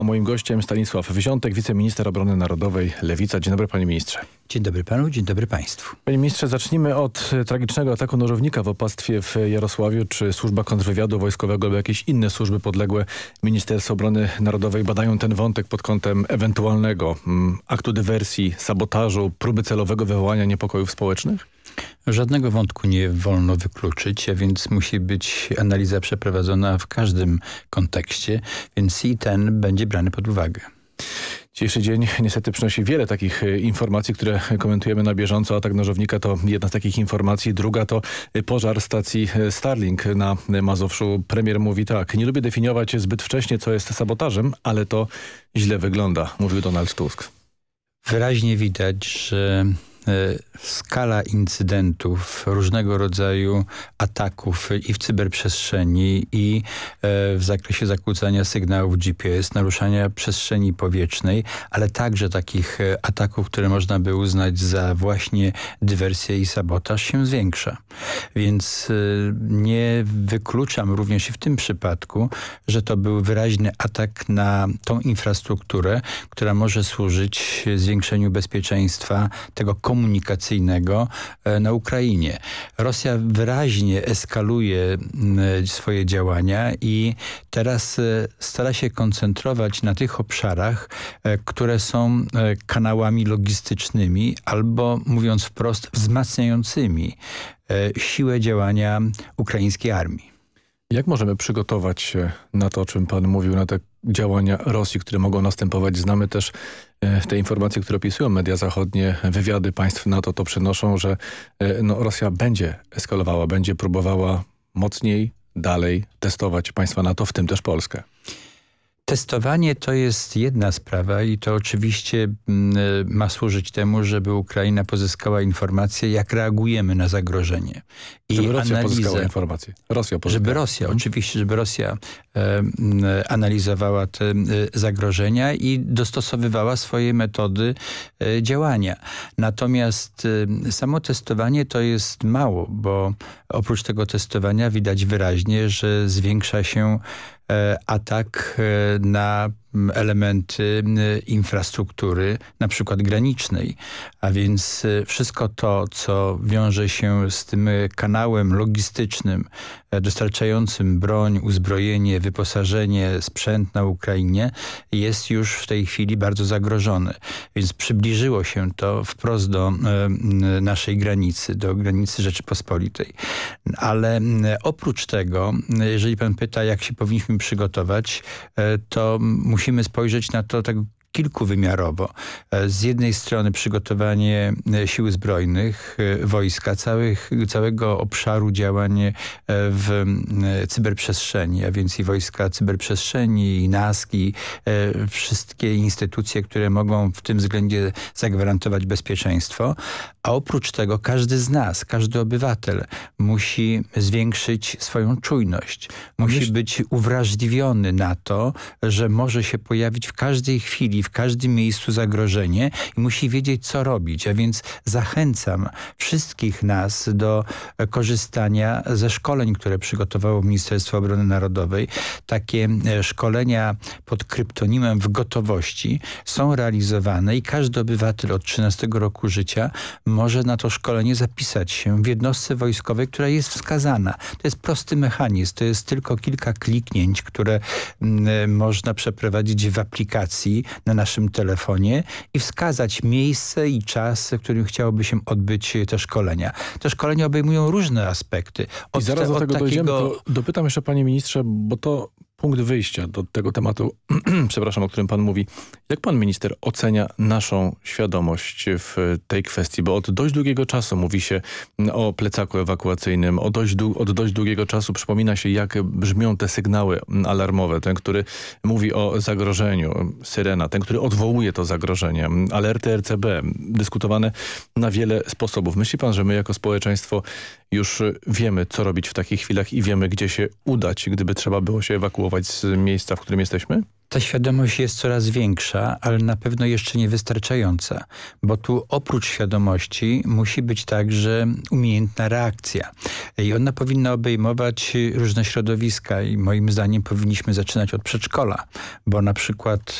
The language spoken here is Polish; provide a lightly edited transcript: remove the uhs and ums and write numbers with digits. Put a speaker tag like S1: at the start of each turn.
S1: A moim gościem Stanisław Wziątek, wiceminister obrony narodowej, Lewica. Dzień dobry, panie ministrze.
S2: Dzień dobry panu, dzień dobry państwu.
S1: Panie ministrze, zacznijmy od tragicznego ataku nożownika w opactwie w Jarosławiu. Czy służba kontrwywiadu wojskowego lub jakieś inne służby podległe Ministerstwu Obrony Narodowej badają ten wątek pod kątem ewentualnego aktu dywersji, sabotażu, próby celowego wywołania niepokojów społecznych?
S2: Żadnego wątku nie wolno wykluczyć, a więc musi być analiza przeprowadzona w każdym kontekście, więc i ten będzie brany pod uwagę.
S1: Dzisiejszy dzień niestety przynosi wiele takich informacji, które komentujemy na bieżąco. Atak nożownika to jedna z takich informacji. Druga to pożar stacji Starlink na Mazowszu. Premier mówi tak: nie lubię definiować zbyt wcześnie, co jest sabotażem, ale to źle wygląda, mówił Donald Tusk.
S2: Wyraźnie widać, że skala incydentów, różnego rodzaju ataków i w cyberprzestrzeni, i w zakresie zakłócania sygnałów GPS, naruszania przestrzeni powietrznej, ale także takich ataków, które można by uznać za właśnie dywersję i sabotaż, się zwiększa. Więc nie wykluczam również i w tym przypadku, że to był wyraźny atak na tą infrastrukturę, która może służyć zwiększeniu bezpieczeństwa tego komunikacyjnego na Ukrainie. Rosja wyraźnie eskaluje swoje działania i teraz stara się koncentrować na tych obszarach, które są kanałami logistycznymi albo, mówiąc wprost, wzmacniającymi siłę działania ukraińskiej armii.
S1: Jak możemy przygotować się na to, o czym pan mówił, na te działania Rosji, które mogą następować? Znamy też te informacje, które opisują media zachodnie, wywiady państw NATO to przenoszą, że Rosja będzie eskalowała, będzie próbowała mocniej, dalej testować państwa NATO, w tym też Polskę.
S2: Testowanie to jest jedna sprawa i to oczywiście ma służyć temu, żeby Ukraina pozyskała informacje, jak reagujemy na zagrożenie.
S1: Żeby Rosja pozyskała informacje.
S2: Żeby Rosja analizowała te zagrożenia i dostosowywała swoje metody działania. Natomiast samo testowanie to jest mało, bo oprócz tego testowania widać wyraźnie, że zwiększa się atak na elementy infrastruktury, na przykład granicznej. A więc wszystko to, co wiąże się z tym kanałem logistycznym dostarczającym broń, uzbrojenie, wyposażenie, sprzęt na Ukrainie, jest już w tej chwili bardzo zagrożone. Więc przybliżyło się to wprost do naszej granicy, do granicy Rzeczypospolitej. Ale oprócz tego, jeżeli pan pyta, jak się powinniśmy przygotować, to musimy spojrzeć na to tak kilkuwymiarowo. Z jednej strony przygotowanie sił zbrojnych, wojska, całego obszaru działań w cyberprzestrzeni, a więc i wojska cyberprzestrzeni, i NASK, i wszystkie instytucje, które mogą w tym względzie zagwarantować bezpieczeństwo. A oprócz tego każdy z nas, każdy obywatel musi zwiększyć swoją czujność. Musi być uwrażliwiony na to, że może się pojawić w każdej chwili, w każdym miejscu zagrożenie i musi wiedzieć, co robić. A więc zachęcam wszystkich nas do korzystania ze szkoleń, które przygotowało Ministerstwo Obrony Narodowej. Takie szkolenia pod kryptonimem W gotowości są realizowane i każdy obywatel od 13 roku życia może na to szkolenie zapisać się w jednostce wojskowej, która jest wskazana. To jest prosty mechanizm. To jest tylko kilka kliknięć, które można przeprowadzić w aplikacji na naszym telefonie i wskazać miejsce i czas, w którym chciałoby się odbyć te szkolenia. Te szkolenia obejmują różne aspekty.
S1: I zaraz do tego dojdziemy, to dopytam jeszcze, panie ministrze, bo to punkt wyjścia do tego tematu, przepraszam, o którym pan mówi. Jak pan minister ocenia naszą świadomość w tej kwestii? Bo od dość długiego czasu mówi się o plecaku ewakuacyjnym. Od dość długiego czasu przypomina się, jak brzmią te sygnały alarmowe. Ten, który mówi o zagrożeniu, syrena. Ten, który odwołuje to zagrożenie. Alerty RCB, dyskutowane na wiele sposobów. Myśli pan, że my jako społeczeństwo już wiemy, co robić w takich chwilach i wiemy, gdzie się udać, gdyby trzeba było się ewakuować ewakuować z miejsca, w którym jesteśmy?
S2: Ta świadomość jest coraz większa, ale na pewno jeszcze niewystarczająca, bo tu oprócz świadomości musi być także umiejętna reakcja. I ona powinna obejmować różne środowiska i moim zdaniem powinniśmy zaczynać od przedszkola, bo na przykład